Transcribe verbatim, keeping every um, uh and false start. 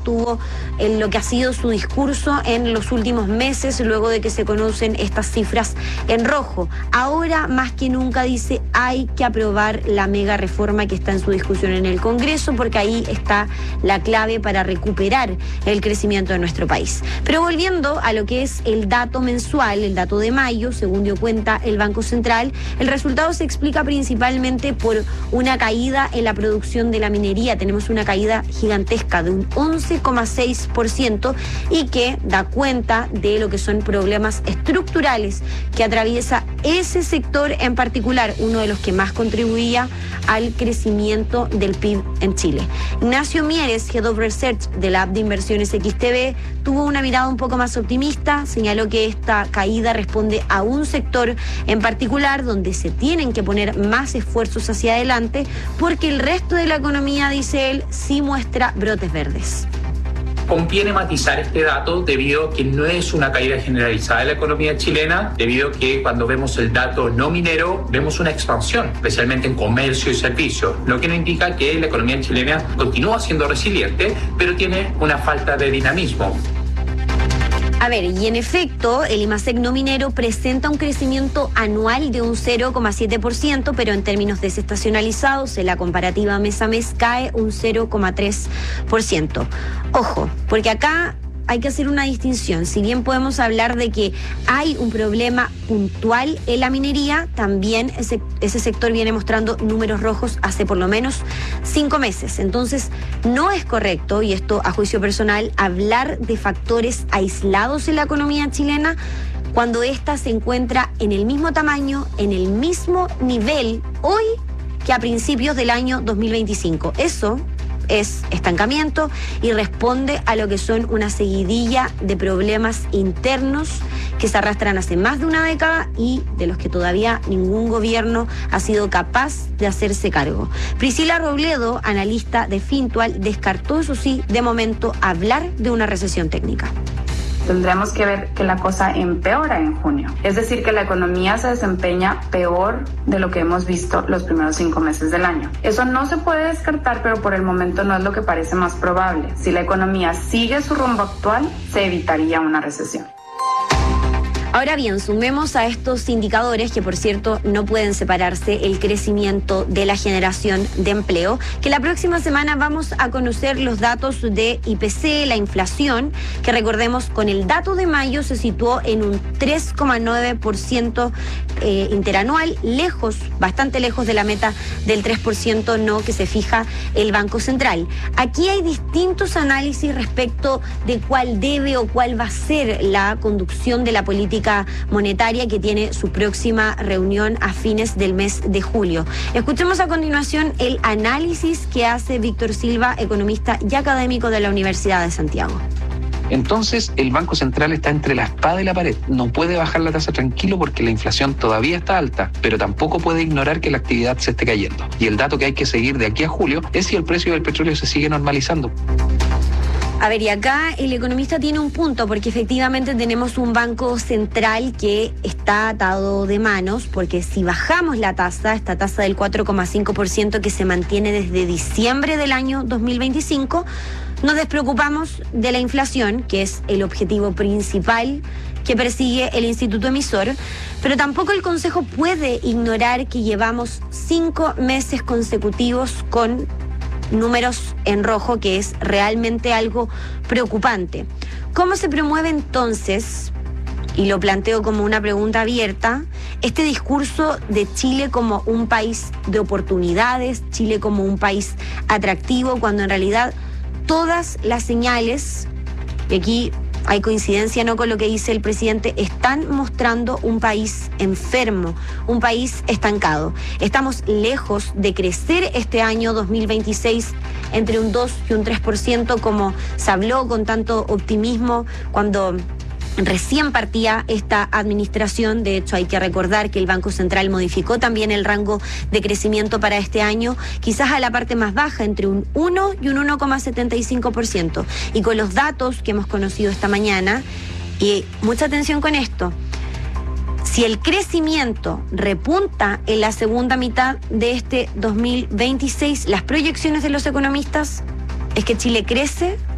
tuvo en lo que ha sido su discurso en los últimos meses, luego de que se conocen estas cifras en rojo. Ahora, más que nunca, dice, hay que aprobar la mega reforma que está en su discusión en el Congreso, porque ahí está la clave para recuperar el crecimiento de nuestro país. Pero volviendo a lo que es el dato mensual, el dato de mayo, según dio cuenta el Banco Central, el resultado se explica principalmente por una caída en la producción de la minería. Tenemos una caída gigantesca de un once coma seis por ciento y que da cuenta de lo que son problemas estructurales que atraviesa ese sector en particular, uno de los que más contribuía al crecimiento del P I B en Chile. Ignacio Mieres, Head of Research de la app de inversiones X T B, tuvo una mirada un poco más optimista, señaló que esta caída responde a un sector en particular donde se tienen que poner más esfuerzos hacia adelante, porque el resto de la economía, dice él, sí muestra brotes verdes. Conviene matizar este dato debido a que no es una caída generalizada de la economía chilena, debido a que cuando vemos el dato no minero vemos una expansión, especialmente en comercio y servicios, lo que nos indica que la economía chilena continúa siendo resiliente, pero tiene una falta de dinamismo. A ver, y en efecto, el IMASEC no minero presenta un crecimiento anual de un cero coma siete por ciento, pero en términos desestacionalizados, en la comparativa mes a mes, cae un cero coma tres por ciento. Ojo, porque acá hay que hacer una distinción. Si bien podemos hablar de que hay un problema puntual en la minería, también ese, ese sector viene mostrando números rojos hace por lo menos cinco meses. Entonces, no es correcto, y esto a juicio personal, hablar de factores aislados en la economía chilena cuando ésta se encuentra en el mismo tamaño, en el mismo nivel hoy que a principios del año dos mil veinticinco. Eso es estancamiento y responde a lo que son una seguidilla de problemas internos que se arrastran hace más de una década y de los que todavía ningún gobierno ha sido capaz de hacerse cargo. Priscila Robledo, analista de Fintual, descartó, eso sí, de momento, hablar de una recesión técnica. Tendremos que ver que la cosa empeora en junio. Es decir, que la economía se desempeña peor de lo que hemos visto los primeros cinco meses del año. Eso no se puede descartar, pero por el momento no es lo que parece más probable. Si la economía sigue su rumbo actual, se evitaría una recesión. Ahora bien, sumemos a estos indicadores, que por cierto no pueden separarse, el crecimiento de la generación de empleo, que la próxima semana vamos a conocer los datos de I P C, la inflación, que recordemos con el dato de mayo se situó en un tres coma nueve por ciento eh, interanual, lejos, bastante lejos de la meta del tres por ciento no que se fija el Banco Central. Aquí hay distintos análisis respecto de cuál debe o cuál va a ser la conducción de la política monetaria, que tiene su próxima reunión a fines del mes de julio. Escuchemos a continuación el análisis que hace Víctor Silva, economista y académico de la Universidad de Santiago. Entonces, el Banco Central está entre la espada y la pared. No puede bajar la tasa tranquilo porque la inflación todavía está alta, pero tampoco puede ignorar que la actividad se esté cayendo. Y el dato que hay que seguir de aquí a julio es si el precio del petróleo se sigue normalizando. A ver, y acá el economista tiene un punto, porque efectivamente tenemos un banco central que está atado de manos, porque si bajamos la tasa, esta tasa del cuatro coma cinco por ciento que se mantiene desde diciembre del año dos mil veinticinco, nos despreocupamos de la inflación, que es el objetivo principal que persigue el instituto emisor, pero tampoco el Consejo puede ignorar que llevamos cinco meses consecutivos con números en rojo, que es realmente algo preocupante. ¿Cómo se promueve entonces, y lo planteo como una pregunta abierta, este discurso de Chile como un país de oportunidades, Chile como un país atractivo, cuando en realidad todas las señales, y aquí hay coincidencia no con lo que dice el presidente, están mostrando un país enfermo, un país estancado? Estamos lejos de crecer este año dos mil veintiséis entre un dos y un tres por ciento, como se habló con tanto optimismo cuando recién partía esta administración. De hecho, hay que recordar que el Banco Central modificó también el rango de crecimiento para este año, quizás a la parte más baja, entre un uno y un uno coma setenta y cinco por ciento. Y con los datos que hemos conocido esta mañana, y mucha atención con esto, si el crecimiento repunta en la segunda mitad de este dos mil veintiséis, las proyecciones de los economistas es que Chile crece